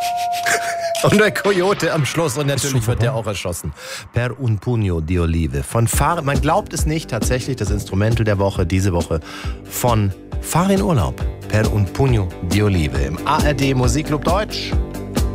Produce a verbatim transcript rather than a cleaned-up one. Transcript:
Und der Coyote am Schluss und natürlich wird der auch erschossen. Per un pugno di olive. Von Fahr, man glaubt es nicht, tatsächlich das Instrumental der Woche, diese Woche von Fahr in Urlaub. Per un pugno di olive im A R D Musikclub Deutsch.